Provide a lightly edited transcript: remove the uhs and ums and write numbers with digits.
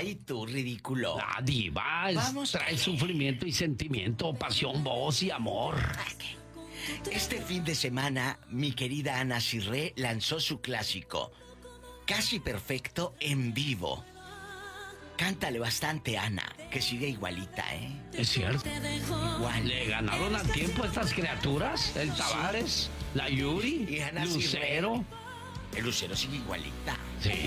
Ay, tú, ridículo. La diva trae sufrimiento y sentimiento, pasión, voz y amor. Este fin de semana, mi querida Ana Cirré lanzó su clásico, Casi Perfecto, en vivo. Cántale bastante, Ana, que sigue igualita, ¿eh? Es cierto. Igual. Le ganaron al tiempo a estas criaturas. El Tavares, la Yuri, Y Ana Lucero. Cirré. El Lucero sigue igualita. Sí.